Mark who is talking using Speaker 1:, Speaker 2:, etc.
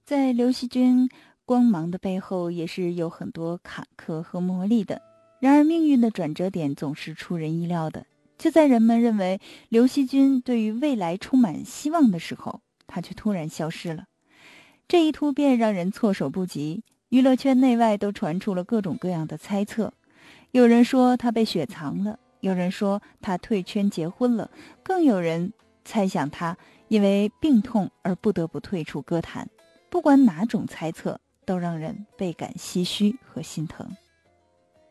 Speaker 1: 在刘惜君光芒的背后，也是有很多坎坷和磨砺的。然而，命运的转折点总是出人意料的。就在人们认为刘惜君对于未来充满希望的时候，他却突然消失了。这一突变让人措手不及，娱乐圈内外都传出了各种各样的猜测。有人说他被雪藏了，有人说他退圈结婚了，更有人猜想他因为病痛而不得不退出歌坛。不管哪种猜测，都让人倍感唏嘘和心疼。